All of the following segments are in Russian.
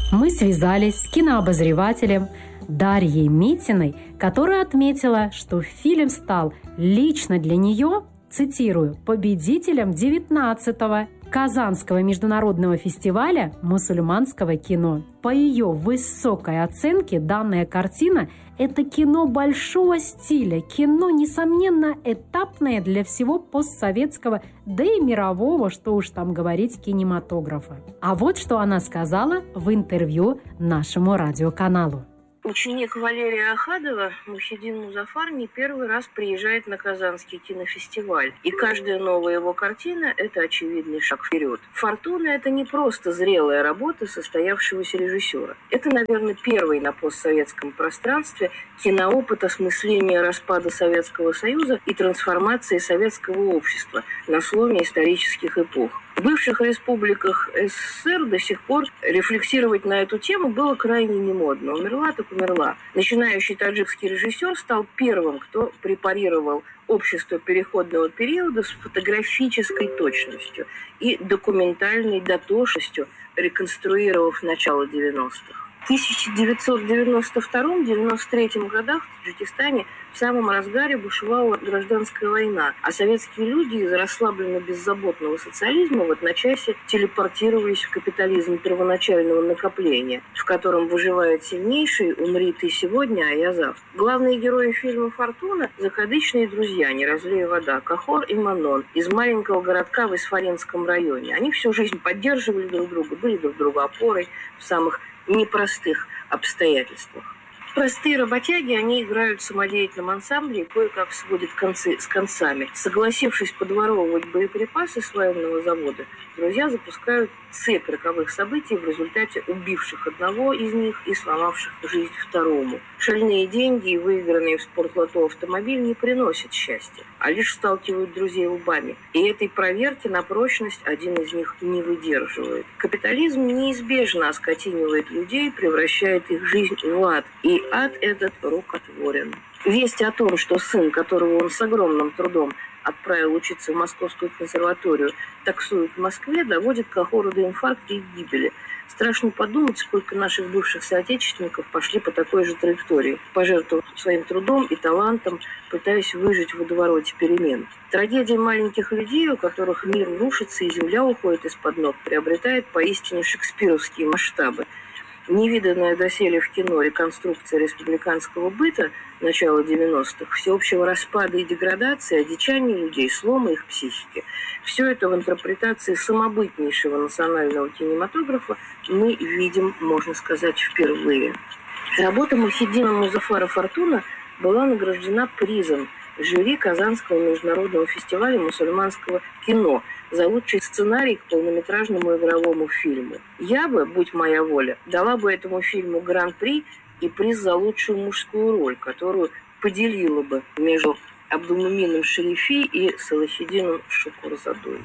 Мы связались с кинообозревателем Дарьей Митиной, которая отметила, что фильм стал лично для нее, цитирую, победителем 19-го Казанского международного фестиваля мусульманского кино. По ее высокой оценке данная картина – это кино большого стиля, кино, несомненно, этапное для всего постсоветского, да и мирового, что уж там говорить, кинематографа. А вот что она сказала в интервью нашему радиоканалу. Ученик Валерия Ахадова, Мухиддин Музафар, не первый раз приезжает на Казанский кинофестиваль. И каждая новая его картина – это очевидный шаг вперед. «Фортуна» – это не просто зрелая работа состоявшегося режиссера. Это, наверное, первый на постсоветском пространстве киноопыт осмысления распада Советского Союза и трансформации советского общества на сломе исторических эпох. В бывших республиках СССР до сих пор рефлексировать на эту тему было крайне немодно. Умерла так умерла. Начинающий таджикский режиссер стал первым, кто препарировал общество переходного периода с фотографической точностью и документальной дотошностью, реконструировав начало 90-х. В 1992-1993 годах в Таджикистане в самом разгаре бушевала гражданская война, а советские люди из расслабленно-беззаботного социализма в одночасье телепортировались в капитализм первоначального накопления, в котором выживает сильнейший «умри ты сегодня, а я завтра». Главные герои фильма «Фортуна» – закадычные друзья, не разлей вода, Кахор и Манон из маленького городка в Исфаринском районе. Они всю жизнь поддерживали друг друга, были друг другу опорой в самых непростых обстоятельствах. Простые работяги, они играют в самодеятельном ансамбле и кое-как сводят концы с концами. Согласившись подворовывать боеприпасы с военного завода, друзья запускают цепь роковых событий, в результате убивших одного из них и сломавших жизнь второму. Шальные деньги и выигранные в спортлото автомобиль не приносят счастья, а лишь сталкивают друзей лбами. И этой проверки на прочность один из них не выдерживает. Капитализм неизбежно оскотинивает людей, превращает их жизнь в ад. И ад этот рукотворен. Весть о том, что сын, которого он с огромным трудом отправил учиться в Московскую консерваторию, таксует в Москве, доводит Кахора до инфаркта и гибели. Страшно подумать, сколько наших бывших соотечественников пошли по такой же траектории, пожертвовав своим трудом и талантом, пытаясь выжить в водовороте перемен. Трагедия маленьких людей, у которых мир рушится и земля уходит из-под ног, приобретает поистине шекспировские масштабы. Невиданная доселе в кино реконструкция республиканского быта начала 90-х, всеобщего распада и деградации, одичания людей, слома их психики. Все это в интерпретации самобытнейшего национального кинематографа мы видим, можно сказать, впервые. Работа Мухиддина Музафара «Фортуна» была награждена призом жюри Казанского международного фестиваля мусульманского кино за лучший сценарий к полнометражному игровому фильму. Я бы, будь моя воля, дала бы этому фильму гран-при и приз за лучшую мужскую роль, которую поделила бы между Абдулмумином Шерифи и Салахиддином Шукурзадой.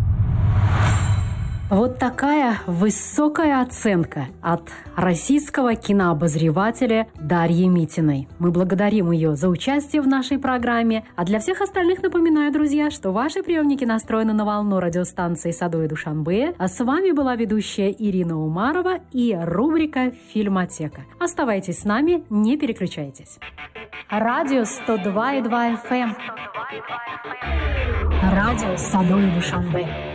Вот такая высокая оценка от российского кинообозревателя Дарьи Митиной. Мы благодарим ее за участие в нашей программе. А для всех остальных напоминаю, друзья, что ваши приемники настроены на волну радиостанции Садо и Душанбе. А с вами была ведущая Ирина Умарова и рубрика «Фильмотека». Оставайтесь с нами, не переключайтесь. Радио 102,2 FM. Радио Садо и Душанбе.